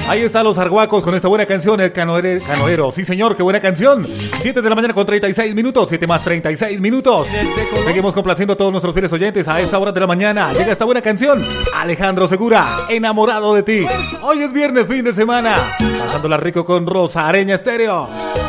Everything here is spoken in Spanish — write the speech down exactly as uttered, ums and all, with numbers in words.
Ahí están los arhuacos con esta buena canción, el canoero, canoero. Sí, señor, qué buena canción. siete de la mañana con treinta y seis minutos, siete más treinta y seis minutos. Seguimos complaciendo a todos nuestros fieles oyentes a esta hora de la mañana. Llega esta buena canción, Alejandro Segura, Enamorado de ti. Hoy es viernes, fin de semana. Pasándola rico con Rosa Areña Estéreo.